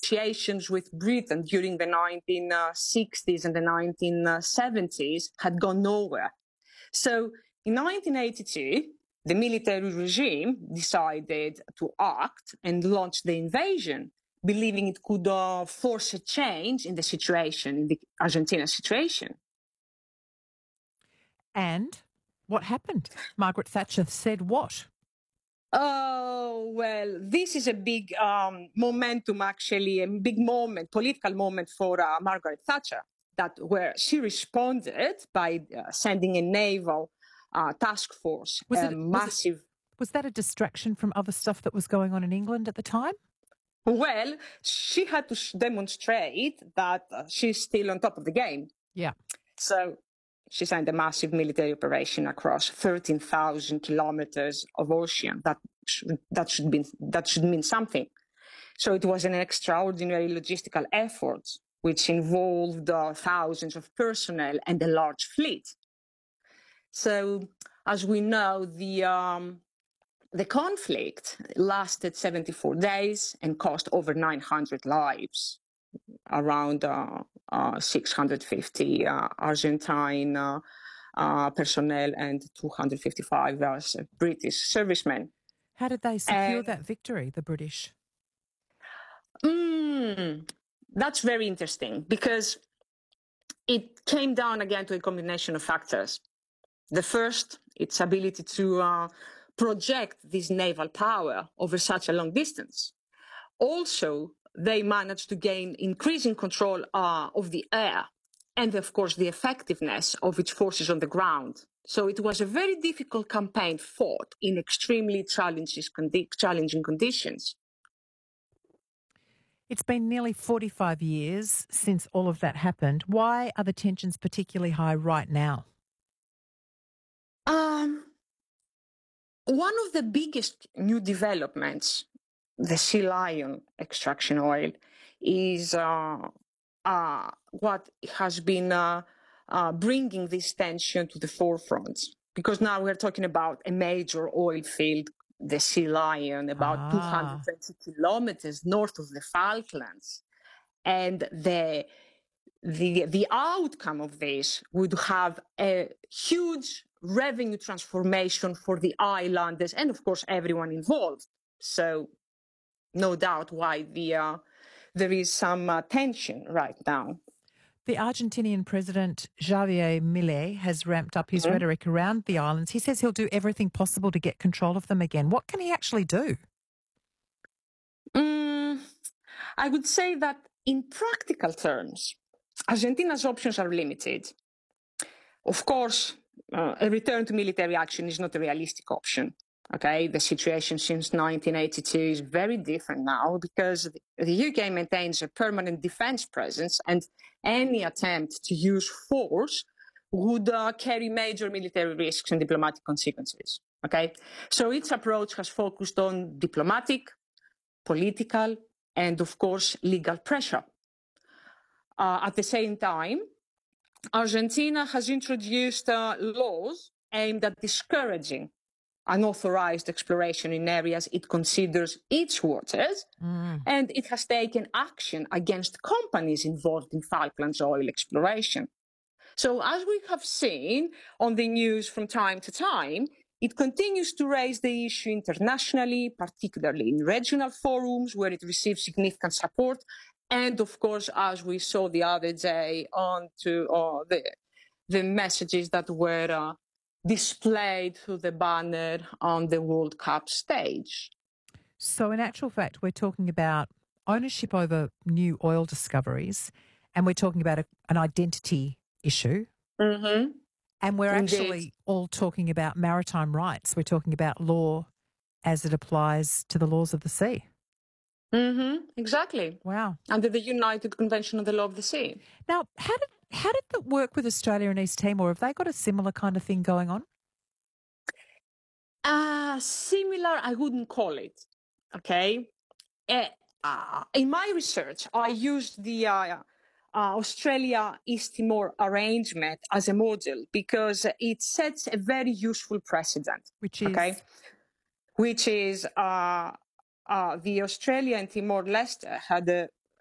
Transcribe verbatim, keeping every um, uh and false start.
negotiations with Britain during the nineteen sixties and the nineteen seventies had gone nowhere. So in nineteen eighty-two, the military regime decided to act and launch the invasion, believing it could uh, force a change in the situation, in the Argentina situation. And what happened? Margaret Thatcher said what? Oh, well, this is a big um, momentum, actually, a big moment, political moment for uh, Margaret Thatcher, that where she responded by uh, sending a naval uh, task force, Was a it massive... Was, it, was that a distraction from other stuff that was going on in England at the time? Well, she had to sh- demonstrate that uh, she's still on top of the game. Yeah. So she sent a massive military operation across thirteen thousand kilometers of ocean. That should, that should be, that should mean something. So it was an extraordinary logistical effort, which involved uh, thousands of personnel and a large fleet. So, as we know, the um, the conflict lasted seventy-four days and cost over nine hundred lives, around uh, uh, six hundred fifty uh, Argentine uh, uh, personnel and two hundred fifty-five uh, British servicemen. How did they secure And, that victory, the British? Mm, that's very interesting because it came down again to a combination of factors. The first, its ability to uh, project this naval power over such a long distance. Also, they managed to gain increasing control uh, of the air and, of course, the effectiveness of its forces on the ground. So it was a very difficult campaign fought in extremely challenging conditions. It's been nearly forty-five years since all of that happened. Why are the tensions particularly high right now? Um, one of the biggest new developments, the sea lion extraction oil, is uh, uh, what has been uh, uh, bringing this tension to the forefront. Because now we're talking about a major oil field, the Sea Lion, about Ah. two hundred twenty kilometers north of the Falklands. And the, the, the outcome of this would have a huge revenue transformation for the islanders and, of course, everyone involved. So no doubt why the, uh, there is some uh, tension right now. The Argentinian president, Javier Milei, has ramped up his mm-hmm. rhetoric around the islands. He says he'll do everything possible to get control of them again. What can he actually do? Mm, I would say that in practical terms, Argentina's options are limited. Of course, uh, a return to military action is not a realistic option. Okay, the situation since nineteen eighty-two is very different now because the U K maintains a permanent defence presence, and any attempt to use force would uh, carry major military risks and diplomatic consequences. Okay, so its approach has focused on diplomatic, political, and of course legal pressure. Uh, at the same time, Argentina has introduced uh, laws aimed at discouraging unauthorized exploration in areas it considers its waters, mm. and it has taken action against companies involved in Falklands oil exploration. So as we have seen on the news from time to time, it continues to raise the issue internationally, particularly in regional forums where it receives significant support, and of course, as we saw the other day, on to uh, the, the messages that were uh, displayed through the banner on the World Cup stage. So in actual fact, we're talking about ownership over new oil discoveries, and we're talking about a, an identity issue. Mm-hmm. And we're Indeed. actually all talking about maritime rights. We're talking about law as it applies to the laws of the sea. Mm-hmm. Exactly. Wow. Under the United Convention on the Law of the Sea. Now, how did how did that work with Australia and East Timor? Have they got a similar kind of thing going on? Uh, similar, I wouldn't call it. Okay. Uh, uh, in my research, I used the uh, uh, Australia-East Timor arrangement as a model because it sets a very useful precedent. Which is? Okay. Which is uh, uh, the Australia and Timor-Leste had a